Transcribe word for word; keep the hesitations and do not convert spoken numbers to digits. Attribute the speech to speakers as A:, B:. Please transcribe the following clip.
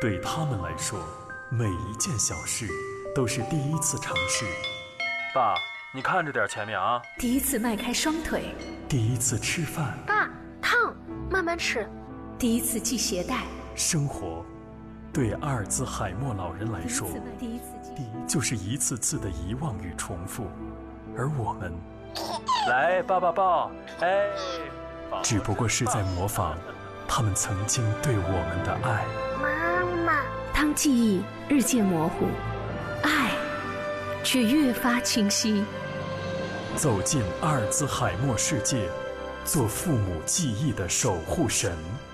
A: 对他们来说，每一件小事都是第一次尝试。
B: 爸，你看着点前面啊！
C: 第一次迈开双腿，
A: 第一次吃饭。
D: 爸，烫，慢慢吃。
C: 第一次系鞋带。
A: 生活，对阿尔兹海默老人来说，
C: 第一次第一次
A: 就是一次次的遗忘与重复，而我们，
B: 来抱抱抱，哎，
A: 只不过是在模仿他们曾经对我们的爱。
D: 妈妈，
C: 当记忆日渐模糊，爱却越发清晰。
A: 走进阿尔兹海默世界，做父母记忆的守护神。